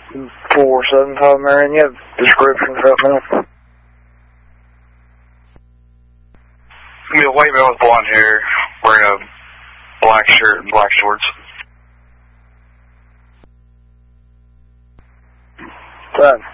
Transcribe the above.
4-7 Todd Marion, you have descriptions about me? Be a white male with blonde hair, wearing a black shirt and black shorts. Done.